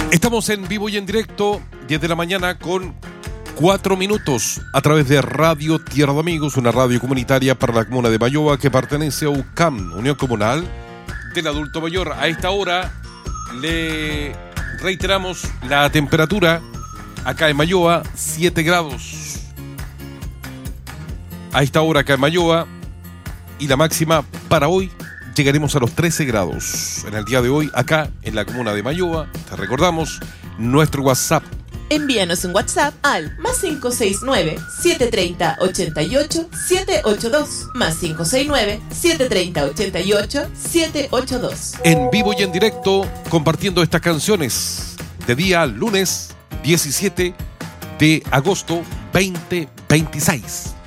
Estamos en vivo y en directo, 10 de la mañana con 4 minutos, a través de Radio Tierra de Amigos, una radio comunitaria para la comuna de Mayoa que pertenece a UCAM, Unión Comunal del Adulto Mayor. A esta hora le reiteramos la temperatura acá en Mayoa, 7 grados. A esta hora acá en Mayoa, y la máxima para hoy llegaremos a los 13 grados. En el día de hoy, acá en la comuna de Mayoa, te recordamos nuestro WhatsApp. Envíanos un WhatsApp al +569-730-88-782, +569-730-88-782. En vivo y en directo, compartiendo estas canciones de día lunes 17 de agosto 2026.